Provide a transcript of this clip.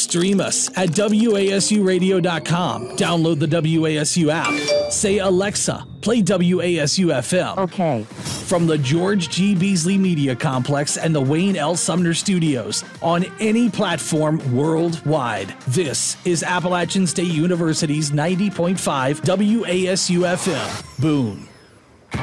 Stream us at WASUradio.com. Download the WASU app. Say, Alexa, play WASU FM. Okay. From the George G. Beasley Media Complex and the Wayne L. Sumner Studios on any platform worldwide. This is Appalachian State University's 90.5 WASU FM. Boone.